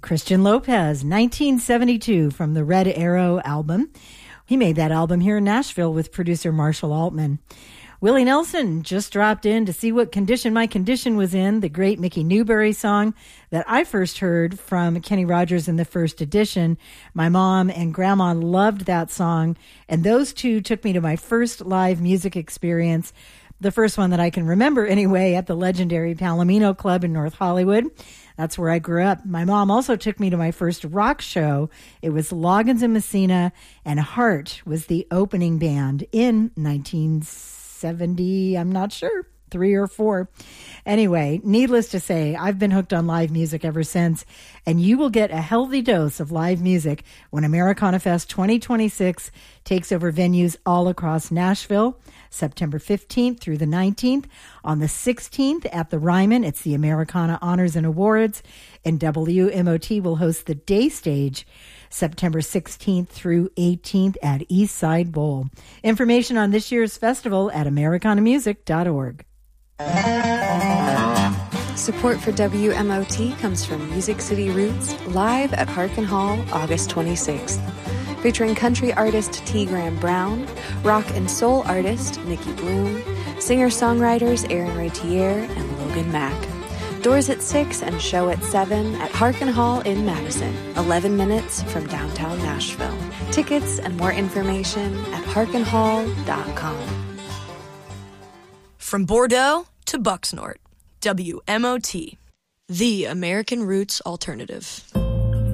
Christian Lopez, 1972, from the Red Arrow album. He made that album here in Nashville with producer Marshall Altman. Willie Nelson just dropped in to see what condition my condition was in, the great Mickey Newbury song that I first heard from Kenny Rogers in the first edition. My mom and grandma loved that song, and those two took me to my first live music experience, the first one that I can remember anyway, at the legendary Palomino Club in North Hollywood. That's where I grew up. My mom also took me to my first rock show. It was Loggins and Messina, and Heart was the opening band in 1970, I'm not sure, 3 or 4. Anyway, needless to say, I've been hooked on live music ever since, and you will get a healthy dose of live music when Americana Fest 2026 takes over venues all across Nashville, September 15th through the 19th. On the 16th at the Ryman, it's the Americana Honors and Awards, and WMOT will host the day stage September 16th through 18th at East Side Bowl. Information on this year's festival at americanamusic.org. Support for WMOT comes from Music City Roots, live at Harkin Hall, August 26th. Featuring country artist T. Graham Brown, rock and soul artist Nikki Bloom, singer-songwriters Aaron Retier and Logan Mack. Doors at 6 and show at 7 at Harkin Hall in Madison, 11 minutes from downtown Nashville. Tickets and more information at harkinhall.com. From Bordeaux to Bucksnort, WMOT, the American Roots Alternative.